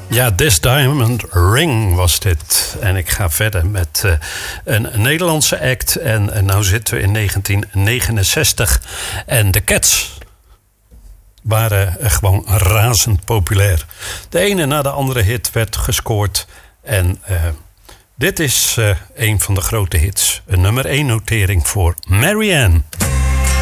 Ja, This Diamond Ring was dit. En ik ga verder met een Nederlandse act. En nou zitten we in 1969. En de Cats waren gewoon razend populair. De ene na de andere hit werd gescoord. En dit is een van de grote hits. Een nummer 1 notering voor Marianne.